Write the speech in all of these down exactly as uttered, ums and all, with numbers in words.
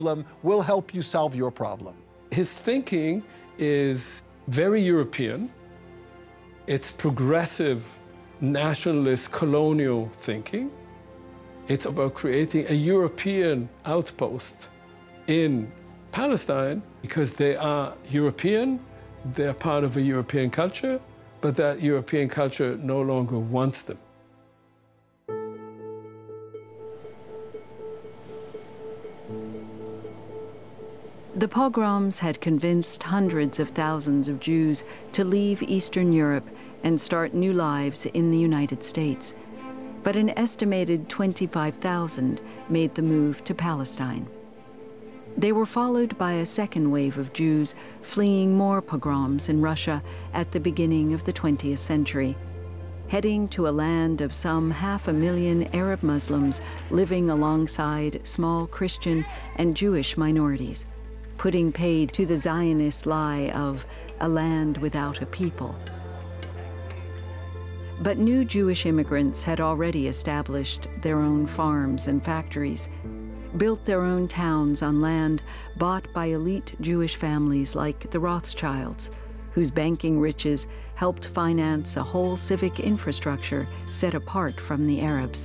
problem, we'll help you solve your problem. His thinking is very European. It's progressive, nationalist, colonial thinking. It's about creating a European outpost in Palestine because they are European, they're part of a European culture, but that European culture no longer wants them. The pogroms had convinced hundreds of thousands of Jews to leave Eastern Europe and start new lives in the United States. But an estimated twenty-five thousand made the move to Palestine. They were followed by a second wave of Jews fleeing more pogroms in Russia at the beginning of the twentieth century, heading to a land of some half a million Arab Muslims living alongside small Christian and Jewish minorities, putting paid to the Zionist lie of a land without a people. But new Jewish immigrants had already established their own farms and factories, built their own towns on land bought by elite Jewish families like the Rothschilds, whose banking riches helped finance a whole civic infrastructure set apart from the Arabs.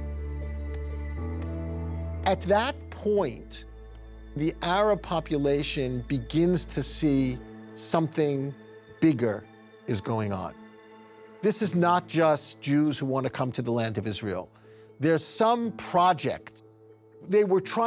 At that point, the Arab population begins to see something bigger is going on. This is not just Jews who want to come to the land of Israel. There's some project. They were trying